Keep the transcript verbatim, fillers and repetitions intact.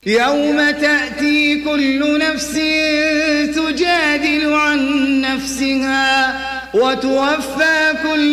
يوم تأتي كل نفس تجادل عن نفسها وتوفى كل